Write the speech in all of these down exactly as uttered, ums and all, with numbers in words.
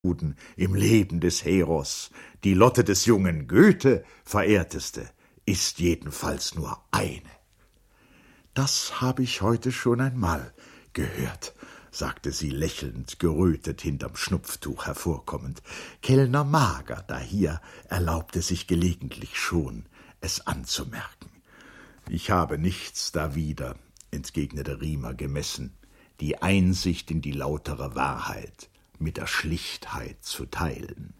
im Leben des Heros, die Lotte des jungen Goethe verehrteste, ist jedenfalls nur eine. »Das habe ich heute schon einmal gehört«, sagte sie lächelnd, gerötet hinterm Schnupftuch hervorkommend. Kellner Mager dahier erlaubte sich gelegentlich schon, es anzumerken. »Ich habe nichts dawider«, entgegnete Riemer gemessen, »die Einsicht in die lautere Wahrheit mit der Schlichtheit zu teilen.«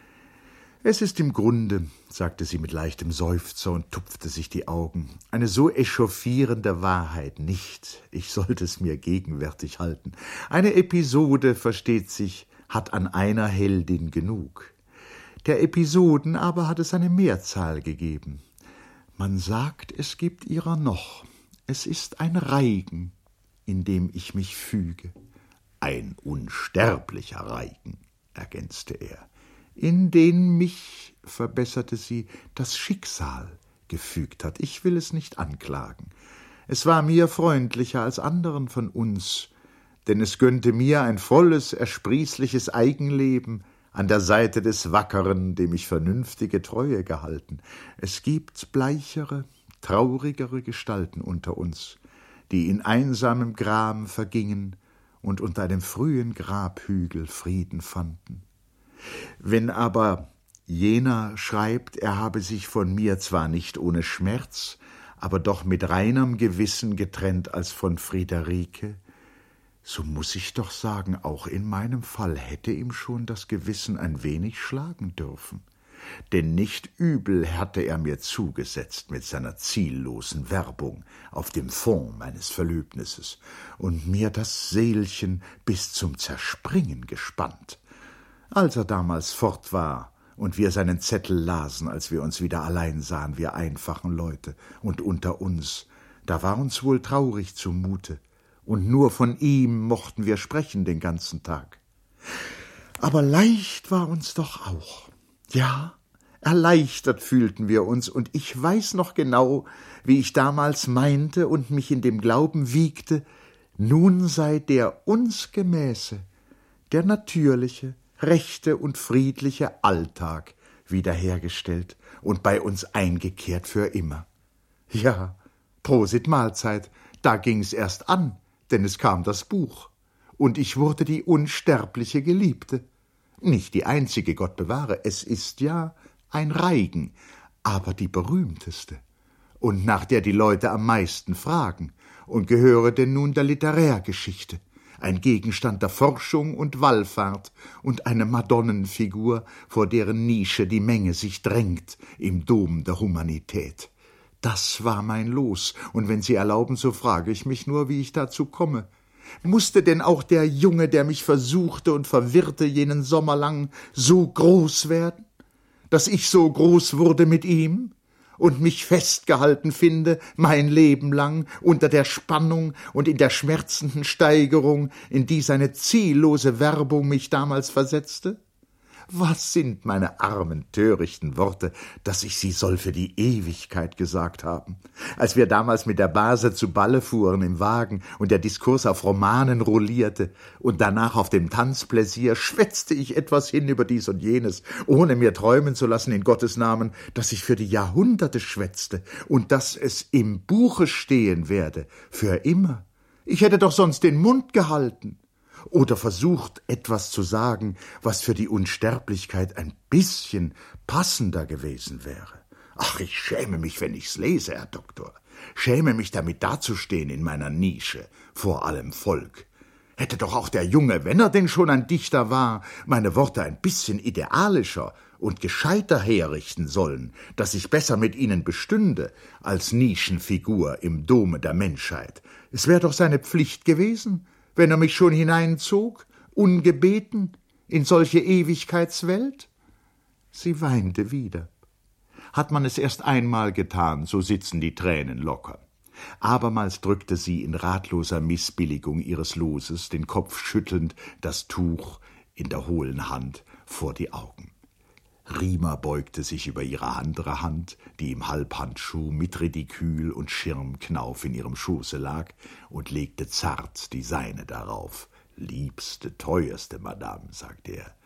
»Es ist im Grunde«, sagte sie mit leichtem Seufzer und tupfte sich die Augen, »eine so echauffierende Wahrheit nicht. Ich sollte es mir gegenwärtig halten. Eine Episode, versteht sich, hat an einer Heldin genug. Der Episoden aber hat es eine Mehrzahl gegeben. Man sagt, es gibt ihrer noch. Es ist ein Reigen, in dem ich mich füge.« »Ein unsterblicher Reigen«, ergänzte er. »In den mich«, verbesserte sie, »das Schicksal gefügt hat. Ich will es nicht anklagen. Es war mir freundlicher als anderen von uns, denn es gönnte mir ein volles, ersprießliches Eigenleben an der Seite des Wackeren, dem ich vernünftige Treue gehalten. Es gibt bleichere, traurigere Gestalten unter uns, die in einsamem Gram vergingen und unter einem frühen Grabhügel Frieden fanden. Wenn aber jener schreibt, er habe sich von mir zwar nicht ohne Schmerz, aber doch mit reinem Gewissen getrennt als von Friederike, so muß ich doch sagen, auch in meinem Fall hätte ihm schon das Gewissen ein wenig schlagen dürfen. Denn nicht übel hatte er mir zugesetzt mit seiner ziellosen Werbung auf dem Fond meines Verlöbnisses und mir das Seelchen bis zum Zerspringen gespannt. Als er damals fort war und wir seinen Zettel lasen, als wir uns wieder allein sahen, wir einfachen Leute, und unter uns, da war uns wohl traurig zumute, und nur von ihm mochten wir sprechen den ganzen Tag. Aber leicht war uns doch auch. Ja, erleichtert fühlten wir uns, und ich weiß noch genau, wie ich damals meinte und mich in dem Glauben wiegte, nun sei der uns gemäße, der natürliche, rechte und friedliche Alltag wiederhergestellt und bei uns eingekehrt für immer. Ja, Prosit Mahlzeit, da ging's erst an, denn es kam das Buch, und ich wurde die unsterbliche Geliebte. Nicht die einzige, Gott bewahre, es ist ja ein Reigen, aber die berühmteste, und nach der die Leute am meisten fragen, und gehöre denn nun der Literärgeschichte, ein Gegenstand der Forschung und Wallfahrt und eine Madonnenfigur, vor deren Nische die Menge sich drängt im Dom der Humanität. Das war mein Los, und wenn Sie erlauben, so frage ich mich nur, wie ich dazu komme. Mußte denn auch der Junge, der mich versuchte und verwirrte jenen Sommer lang, so groß werden, dass ich so groß wurde mit ihm und mich festgehalten finde, mein Leben lang, unter der Spannung und in der schmerzenden Steigerung, in die seine ziellose Werbung mich damals versetzte? Was sind meine armen, törichten Worte, dass ich sie soll für die Ewigkeit gesagt haben? Als wir damals mit der Base zu Balle fuhren im Wagen und der Diskurs auf Romanen rollierte und danach auf dem Tanzpläsier, schwätzte ich etwas hin über dies und jenes, ohne mir träumen zu lassen in Gottes Namen, dass ich für die Jahrhunderte schwätzte und dass es im Buche stehen werde, für immer. Ich hätte doch sonst den Mund gehalten. Oder versucht, etwas zu sagen, was für die Unsterblichkeit ein bisschen passender gewesen wäre. Ach, ich schäme mich, wenn ich's lese, Herr Doktor. Schäme mich, damit dazustehen in meiner Nische, vor allem Volk. Hätte doch auch der Junge, wenn er denn schon ein Dichter war, meine Worte ein bisschen idealischer und gescheiter herrichten sollen, dass ich besser mit ihnen bestünde, als Nischenfigur im Dome der Menschheit. Es wäre doch seine Pflicht gewesen, wenn er mich schon hineinzog, ungebeten, in solche Ewigkeitswelt? Sie weinte wieder. Hat man es erst einmal getan, so sitzen die Tränen locker. Abermals drückte sie in ratloser Missbilligung ihres Loses, den Kopf schüttelnd, das Tuch in der hohlen Hand vor die Augen. Riemer beugte sich über ihre andere Hand, die im Halbhandschuh mit Ridikül und Schirmknauf in ihrem Schoße lag, und legte zart die seine darauf. »Liebste, teuerste Madame«, sagte er,